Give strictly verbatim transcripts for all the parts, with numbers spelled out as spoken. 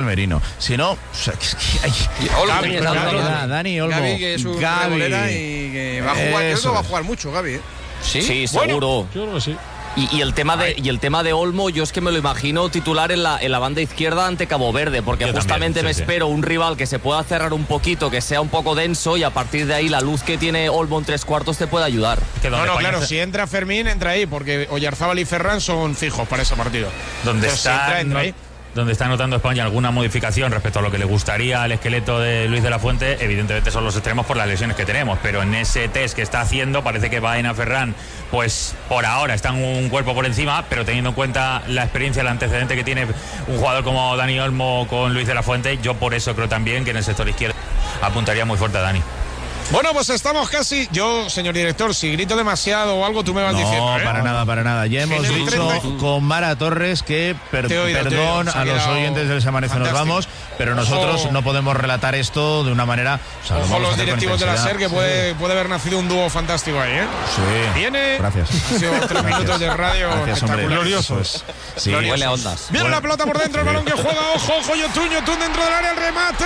Merino. Si no, o sea, es que hay... Gavi, Gavi, Gavi, Dani Olmo. Gavi, que es un Gavi. revolera y que va a jugar, creo que va a jugar mucho, Gavi. ¿eh? Sí, sí, seguro. Bueno, yo creo que sí. Y, y el tema de y el tema de Olmo, yo es que me lo imagino titular en la en la banda izquierda ante Cabo Verde, porque yo justamente también, sí, me sí. espero un rival que se pueda cerrar un poquito, que sea un poco denso, y a partir de ahí la luz que tiene Olmo en tres cuartos te puede ayudar. Que No, no, España claro, se... si entra Fermín, entra ahí, porque Oyarzábal y Ferran son fijos para ese partido. donde Entonces, si está entra, entra no- ahí. donde está notando España alguna modificación respecto a lo que le gustaría al esqueleto de Luis de la Fuente, evidentemente son los extremos por las lesiones que tenemos, pero en ese test que está haciendo parece que Baena, Ferran, pues por ahora están un cuerpo por encima, pero teniendo en cuenta la experiencia, el antecedente que tiene un jugador como Dani Olmo con Luis de la Fuente, yo por eso creo también que en el sector izquierdo apuntaría muy fuerte a Dani. Bueno, pues estamos casi. Yo, señor director, si grito demasiado o algo, tú me vas No, diciendo. ¿eh? para nada, para nada. Ya hemos En el dicho treinta con Mara Torres que per- Te he oído, te he perdón oído. Se ha a los quedado oyentes del Se Amanece Nos fantástico. Vamos, pero nosotros Ojo. no podemos relatar esto de una manera... O sea, lo Ojo vamos a los hacer con directivos de la intensidad. SER, que puede, puede haber nacido un dúo fantástico ahí, ¿eh? Sí. Viene. Gracias. Ha sido tres minutos de radio Gracias, hombre. espectaculares. Eso es. Sí. Gloriosos. Huele a ondas. Viene Bueno. la pelota por dentro, el balón que juega, ojo, ojo, Yotun, Yotun dentro del área, el remate,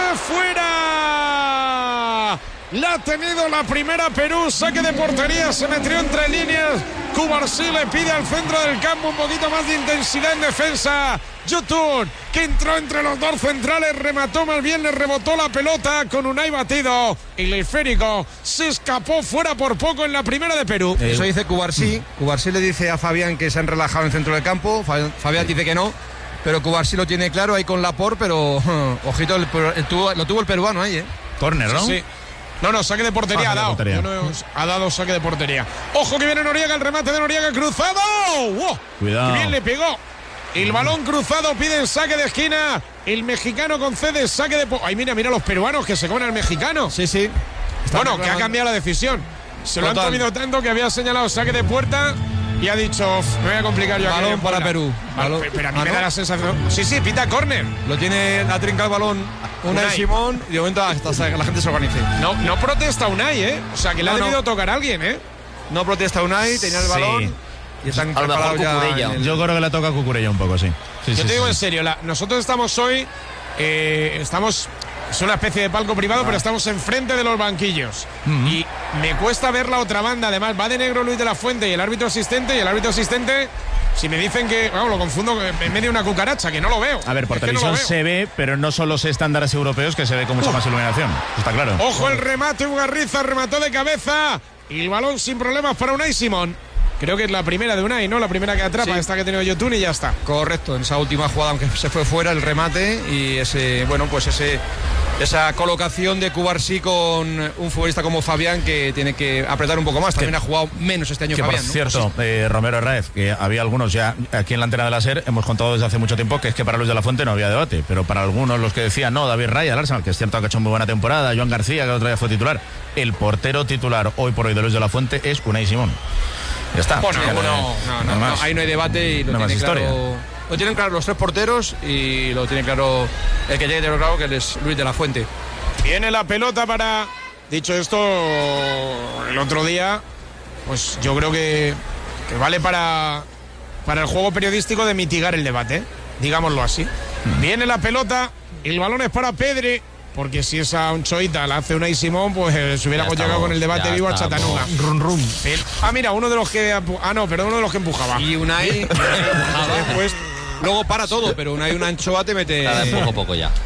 fuera. La ha tenido la primera Perú, saque de portería, se metió entre líneas. Cubarsí le pide al centro del campo un poquito más de intensidad en defensa. Yotun, que entró entre los dos centrales, remató más bien, le rebotó la pelota con Unai batido. Y el esférico se escapó fuera por poco en la primera de Perú. Eh, Eso dice Cubarsí. Cubarsí le dice a Fabián que se han relajado en el centro del campo. Fabián, Fabián dice que no. Pero Cubarsí lo tiene claro ahí con Laporte, pero ojito, el, el tuvo, lo tuvo el peruano ahí, ¿eh? Córner, ¿no? Sí. No, no, saque de portería Ah, ha dado. saque de portería. Yo no- ha dado saque de portería. Ojo que viene Noriega, el remate de Noriega cruzado. ¡Wow! Cuidado. Qué bien le pegó. El balón cruzado, piden saque de esquina. El mexicano concede saque de... po- Ay, mira, mira los peruanos que se comen al mexicano. Sí, sí. Bueno, que ha cambiado la decisión. Se lo han Total. comido tanto que había señalado saque de puerta y ha dicho, "Uf, me voy a complicar yo aquí Balón en para Puebla". Perú. Vale, Balón- pero a mí ¿Ah, me no? da la sensación... Sí, sí, pita córner. Lo tiene, la trinca el balón Unai Unai. Simón y de momento hasta que la gente se organice. No, no protesta Unai, ¿eh? O sea, que le No, ha no. debido tocar a alguien, ¿eh? No protesta Unai, tenía el Sí. balón y están A lo mejor preparados ya. Cucurella. en el- Yo creo que le toca a Cucurella un poco, sí. Sí, Yo sí, te digo sí. en serio, la- nosotros estamos hoy, eh, estamos, es una especie de palco privado, pero estamos enfrente de los banquillos. Y me cuesta ver la otra banda, además va de negro Luis de la Fuente y el árbitro asistente, y el árbitro asistente, si me dicen que, vamos, lo confundo en medio de una cucaracha, que no lo veo. A ver, por Es que no televisión lo veo. se ve, pero no son los estándares europeos que se ve con mucha más iluminación. Está claro. Ojo el remate, Ugarriza remató de cabeza y el balón sin problemas para Unai Simón. Creo que es la primera de Unai, ¿no? La primera que atrapa, Sí. esta que ha tenido Yotun y ya está. Correcto, en esa última jugada, aunque se fue fuera el remate y ese, bueno, pues ese, esa colocación de Cubarsí con un futbolista como Fabián que tiene que apretar un poco más. También ha jugado menos este año Que Fabián, por ¿no? cierto, eh, Romero Herráez, que había algunos ya aquí en la antena de la SER, hemos contado desde hace mucho tiempo que es que para Luis de la Fuente no había debate, pero para algunos los que decían, no, David Raya, el Arsenal, que es cierto que ha hecho muy buena temporada, Joan García, que el otro día fue titular, el portero titular hoy por hoy de Luis de la Fuente es Unai Simón. Ya está. Bueno, Ya no, No, no, no, más. no, ahí no hay debate y lo No más tiene claro. historia. Lo tienen claro los tres porteros y lo tiene claro el que tiene claro que él es Luis de la Fuente. Viene la pelota para... Dicho esto, el otro día, pues yo creo que, que vale para, para el juego periodístico de mitigar el debate, ¿eh? Digámoslo así. Viene la pelota, el balón es para Pedri, porque si esa onchoita la hace Unai Simón, pues eh, se hubiéramos Ya llegado estamos, con el debate ya vivo a estamos. Chattanooga. Rum, rum. El- ah, mira, uno de los que... empu- Ah, no, pero uno de los que empujaba. Y Unai Después, luego para todo, pero Unai una anchoa te mete. Nada, poco a poco ya.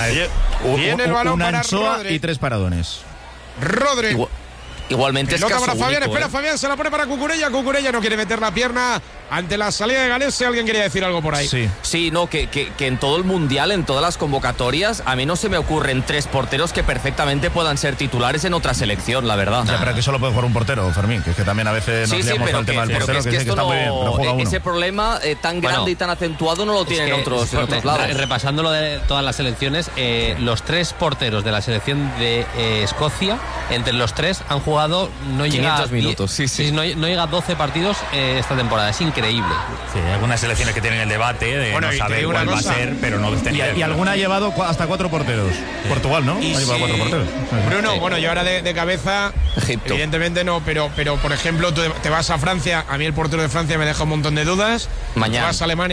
viene el balón Una para anchoa Rodri. y tres paradones. Rodri. Igual- igualmente es Pelota caso para Fabián, único, espera ¿eh? Fabián, se la pone para Cucurella. Cucurella no quiere meter la pierna ante la salida de Galese. Alguien quería decir algo por ahí. Sí. Sí, no, que, que, que en todo el mundial, en todas las convocatorias, a mí no se me ocurren tres porteros que perfectamente puedan ser titulares en otra selección, la verdad. Ya, pero aquí solo puede jugar un portero, Fermín, que es que también a veces nos Sí, sí, liamos pero con el que, tema del pero que portero, es que, que sí que esto está muy bien, pero no, juega uno. ese problema eh, tan grande Bueno, y tan acentuado no lo tienen Es que, otros, en re- otros lados. re- repasando lo de todas las selecciones, eh, los tres porteros de la selección de eh, Escocia, entre los tres han jugado, no llega quinientos a die- minutos, sí, sí. no, no llega a doce partidos eh, esta temporada, es increíble. Sí, hay algunas selecciones que tienen el debate de Bueno, y no te saber digo una cuál va a cosa. ser, pero no este Y, nivel. y alguna ha llevado cua- hasta cuatro porteros. Portugal, ¿no? Y ha llevado si- cuatro porteros. Bruno, Sí. bueno, yo ahora de, de cabeza, Egipto. evidentemente no, pero, pero por ejemplo, tú te vas a Francia, a mí el portero de Francia me deja un montón de dudas. Mañana. Te vas a Alemania,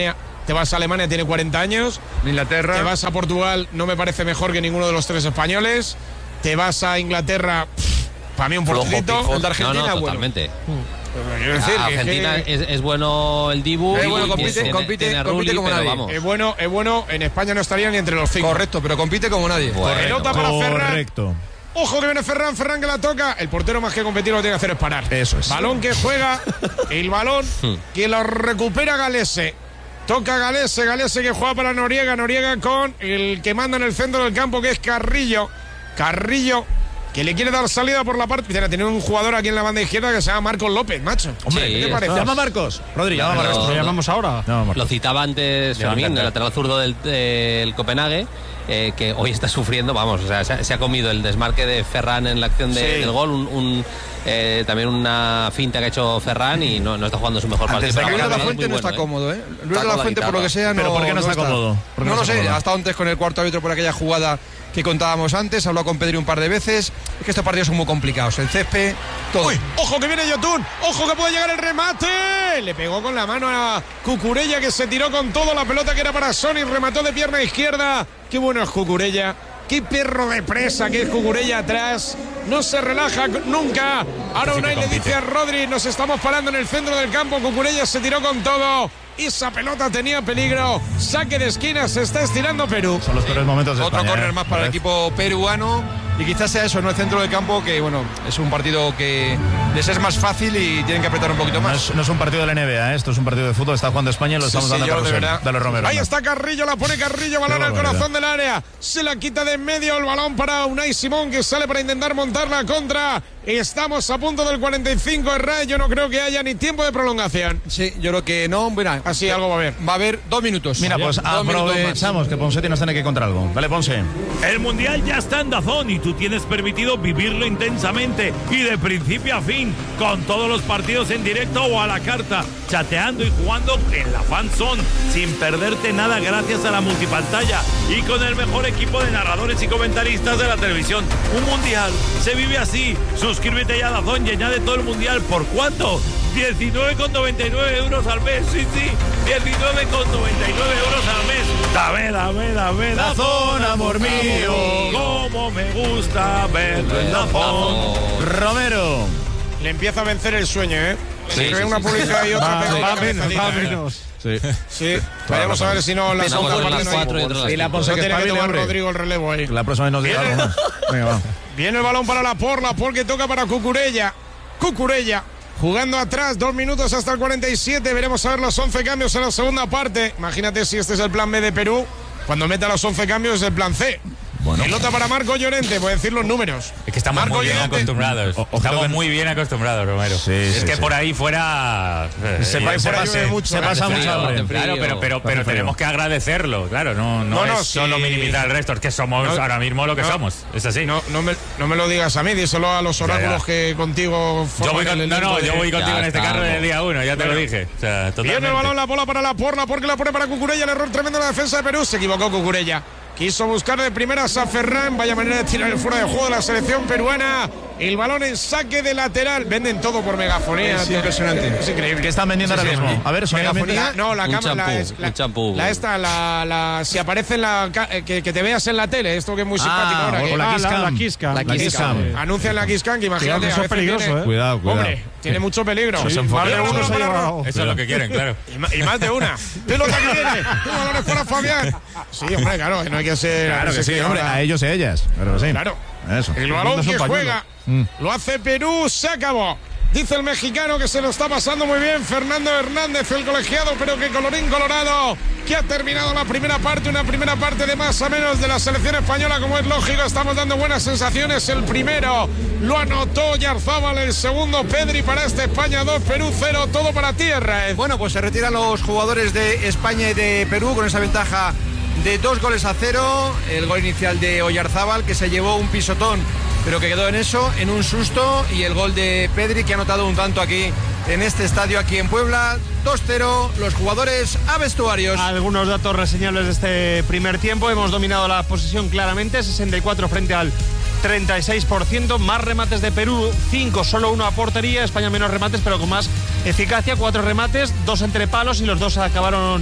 Te vas a Alemania, tiene cuarenta años. Inglaterra. Te vas a Portugal, no me parece mejor que ninguno de los tres españoles. Te vas a Inglaterra, pff, para mí un portito. El de Argentina, no, no, bueno. totalmente. Quiero decir, que- Argentina que- es, es bueno el Dibu. Es y bueno, tiene- compite- tiene- compite- tiene a compite Rulli, como pero nadie. vamos. es bueno, es bueno. En España no estaría ni entre los cinco. Correcto, pero compite como nadie. Bueno. Pelota para Ferran. Correcto. Ojo que viene Ferran, Ferran que la toca. El portero más que competir lo que tiene que hacer es parar. Eso es. Balón que juega, el balón que lo recupera Galese. Toca Galese, Galese que juega para Noriega, Noriega con el que manda en el centro del campo que es Carrillo. Carrillo que le quiere dar salida por la parte. Tiene un jugador aquí en la banda izquierda que se llama Marcos López, macho. Hombre, Sí, ¿qué te es parece? verdad. Llama a Marcos. Rodri, llama a Pero- Marcos. ¿Lo llamamos ahora? Llama a Marcos. Lo citaba antes Fermín, encanta. el lateral zurdo del, del Copenhague, eh, que hoy está sufriendo, vamos, o sea, se, ha- se ha comido el desmarque de Ferran en la acción de- Sí. del gol, un, un, eh, también una finta que ha hecho Ferran y no, no está jugando su mejor Antes partido. de Luis de Pero la es Fuente muy no está bueno, ¿eh? cómodo, ¿eh? Luis Está de la con la Fuente, por lo que sea, no. Pero ¿por qué no está cómodo? ¿Por qué No no lo está sé, cómodo? ha estado antes con el cuarto árbitro por aquella jugada que contábamos antes, habló con Pedri un par de veces. Es que estos partidos son muy complicados. El césped, todo. Uy, ojo que viene Yotun, ojo que puede llegar el remate. Le pegó con la mano a Cucurella que se tiró con todo. La pelota que era para Sony, remató de pierna izquierda. Qué bueno es Cucurella. Qué perro de presa que es Cucurella atrás. No se relaja nunca. Ahora sí que Unai le compite. dice a Rodri, nos estamos parando en el centro del campo. Cucurella se tiró con todo. Esa pelota tenía peligro. Saque de esquina, se está estirando Perú. Son los peores momentos de Otro España, córner ¿eh? más para el equipo peruano. Y quizás sea eso, no el centro del campo, que bueno, es un partido que les es más fácil y tienen que apretar un poquito No más. es, no es un partido de la N B A, ¿eh? Esto es un partido de fútbol. Está jugando España y lo Sí, estamos dando señor, a de carrusel. verdad. Dale, Romero. Ahí anda. está Carrillo, la pone Carrillo, balón Qué al barbaridad. corazón del área. Se la quita de en medio el balón para Unai Simón que sale para intentar montar la contra. Estamos a punto del cuarenta y cinco, Herrera. Yo no creo que haya ni tiempo de prolongación. Sí, yo creo que no. Mira, Así algo va a haber. va a haber dos minutos. Mira, pues Dos minutos más. aprovechamos que Ponsetti nos tiene que contar algo. Dale, Ponce. El Mundial ya está en Dazón y tú tienes permitido vivirlo intensamente y de principio a fin, con todos los partidos en directo o a la carta, chateando y jugando en la Fan Zone, sin perderte nada gracias a la multipantalla y con el mejor equipo de narradores y comentaristas de la televisión. Un Mundial se vive así. Suscríbete ya a Dazón y añade todo el Mundial. ¿Por cuánto? diecinueve con noventa y nueve euros al mes. Sí, sí, diecinueve con noventa y nueve euros al mes. Dame, dame, dame, Dazón, amor mío. Cómo me gusta verlo en Dazón. Romero. Le empieza a vencer el sueño, ¿eh? Sí, Entre sí, una sí, publicidad y otra. Va, pega va una menos, cabezadita, va ¿eh? menos. Sí. Sí, vamos a ver si no la Una segunda por parte las no hay- cuatro y otra a las Y la cinco. Ponce No que tiene que espabile, tomar hombre. Rodrigo el relevo ahí. La próxima vez nos diga algo más. Venga, va. Viene el balón para la por, la por que toca para Cucurella. Cucurella jugando atrás, dos minutos hasta el cuarenta y siete. Veremos a ver los once cambios en la segunda parte. Imagínate si este es el plan B de Perú. Cuando meta los once cambios es el plan C. Bueno. Pelota para Marco Llorente, voy a decir los números. Es que estamos Marco muy bien Llorente. acostumbrados. O- ojito Estamos que- muy bien acostumbrados, Romero. Sí, es sí, que sí. por ahí fuera. eh, Se, eh, pa- se fuera pasa- llueve mucho, se hace pasa frío, mucho hambre. hace frío. Claro, pero, pero, Hace pero frío. tenemos que agradecerlo, claro, no, no, No, no, es solo sí. minimizar el resto, es que somos No, ahora mismo lo que no. somos, es así. No, no, me, no me lo digas a mí, díselo a los oráculos ya. que contigo yo voy forman con- el no, no, elenco yo de- voy contigo Ya en este está, carro no. del día uno, ya te Bueno. lo dije. O sea, totalmente. Viene el balón, la bola para la por, la por que la pone para Cucurella, el error tremendo en la defensa de Perú, se equivocó Cucurella. Quiso buscar de primeras a Ferran, vaya manera de tirar el fuera de juego de la selección peruana. El balón en saque de lateral, venden todo por megafonía. Es impresionante. Es increíble. ¿Qué están vendiendo Sí, ahora sí, mismo? sí. A ver, Sonia, Megafonía, mientras- no, la Un cámara, la, champú, es- la, un champú. la esta, la, la, si aparece en la, ca- eh, que, que te veas en la tele, esto que es muy simpático ahora. o que- la Ah, Kiss la, Cam. la Kiss Cam. La La Kiss Kiss Cam. Cam. Anuncian la Kiss Cam, que imagínate. Cuidado, que a eso es veces peligroso, tiene- ¿eh? Cuidado, cuidado. Hombre, tiene mucho peligro. Sí, se enfoca. Más de Uno uno se ha para- llevado. Eso es lo que quieren, claro. Y ma- y más de una. Pelota que viene. Un balón es para Fabián. Sí, hombre, claro, que no hay que ser. Claro no que sé sí, qué hombre, ahora- a ellos y a ellas. Pero que sí. Claro. Eso. El balón mundo es un que pañuelo. juega Mm. lo hace Perú, se acabó. Dice el mexicano que se lo está pasando muy bien Fernando Hernández, el colegiado, pero que colorín colorado, que ha terminado la primera parte, una primera parte de más o menos de la selección española, como es lógico, estamos dando buenas sensaciones. El primero lo anotó Yarzábal, el segundo Pedri para este España dos, Perú cero, todo para tierra. Bueno, pues se retiran los jugadores de España y de Perú con esa ventaja de dos goles a cero. El gol inicial de Oyarzábal, que se llevó un pisotón, pero que quedó en eso, en un susto. Y el gol de Pedri, que ha anotado un tanto aquí en este estadio, aquí en Puebla. dos cero, los jugadores a vestuarios. Algunos datos reseñables de este primer tiempo. Hemos dominado la posesión claramente, sesenta y cuatro frente al treinta y seis por ciento. Más remates de Perú, cinco, solo uno a portería. España menos remates, pero con más eficacia. Cuatro remates, dos entre palos y los dos acabaron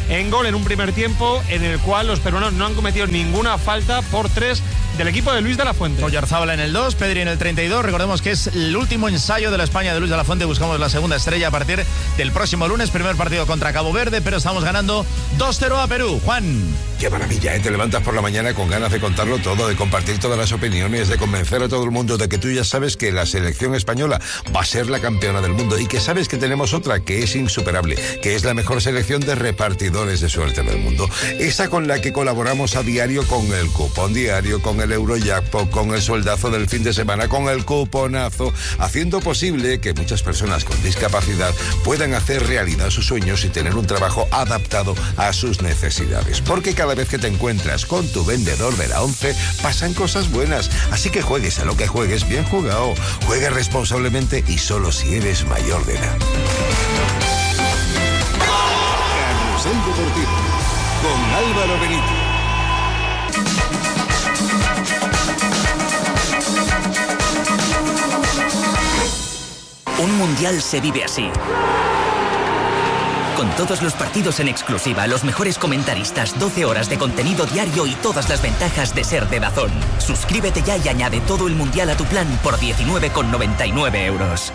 en gol en un primer tiempo en el cual los peruanos no han cometido ninguna falta por tres del equipo de Luis de la Fuente. Oyarzábal en el dos, Pedri en el treinta y dos. Recordemos que es el último ensayo de la España de Luis de la Fuente. Buscamos la segunda estrella a partir del próximo lunes. Primer partido contra Cabo Verde, pero estamos ganando dos cero a Perú. Juan. Qué maravilla, ¿eh? Te levantas por la mañana con ganas de contarlo todo, de compartir todas las opiniones, de convencer a todo el mundo de que tú ya sabes que la selección española va a ser la campeona del mundo y que sabes que tenemos otra que es insuperable, que es la mejor selección de repartidores de suerte del mundo. Esa con la que colaboramos a diario con el cupón diario, con el Eurojackpot, con el sueldazo del fin de semana, con el cuponazo, haciendo posible que muchas personas con discapacidad puedan hacer realidad sus sueños y tener un trabajo adaptado a sus necesidades. Porque cada vez que te encuentras con tu vendedor de la once, pasan cosas buenas. Así que juegues a lo que juegues, bien jugado. Juegue responsablemente y solo si eres mayor de edad. Carrusel Deportivo con Álvaro Benito. Un mundial se vive así. Con todos los partidos en exclusiva, los mejores comentaristas, doce horas de contenido diario y todas las ventajas de ser de DAZN. Suscríbete ya y añade todo el mundial a tu plan por diecinueve con noventa y nueve euros.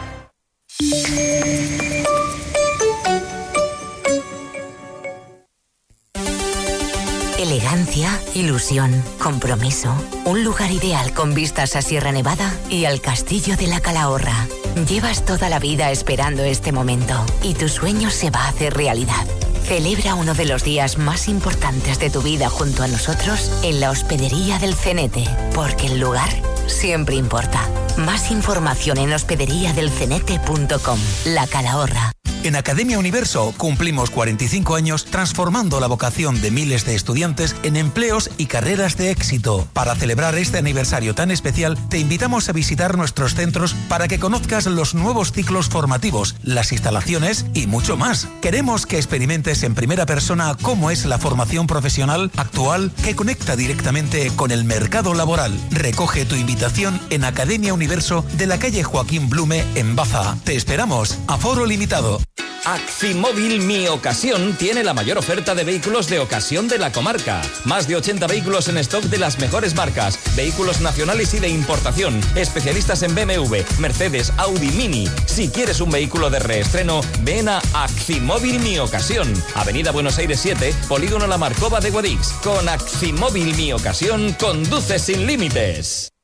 Elegancia, ilusión, compromiso. Un lugar ideal con vistas a Sierra Nevada y al Castillo de la Calahorra. Llevas toda la vida esperando este momento y tu sueño se va a hacer realidad. Celebra uno de los días más importantes de tu vida junto a nosotros en la Hospedería del Cenete, porque el lugar siempre importa. Más información en hospedería del cenete punto com. La Calahorra. En Academia Universo cumplimos cuarenta y cinco años transformando la vocación de miles de estudiantes en empleos y carreras de éxito. Para celebrar este aniversario tan especial, te invitamos a visitar nuestros centros para que conozcas los nuevos ciclos formativos, las instalaciones y mucho más. Queremos que experimentes en primera persona cómo es la formación profesional actual que conecta directamente con el mercado laboral. Recoge tu invitación en Academia Universo de la calle Joaquín Blume en Baza. Te esperamos. Aforo limitado. Actimóvil Mi Ocasión tiene la mayor oferta de vehículos de ocasión de la comarca. Más de ochenta vehículos en stock de las mejores marcas, vehículos nacionales y de importación, especialistas en B M W, Mercedes, Audi, Mini. Si quieres un vehículo de reestreno, ven a Actimóvil Mi Ocasión. Avenida Buenos Aires siete, Polígono La Marcova de Guadix. Con Actimóvil Mi Ocasión, conduce sin límites.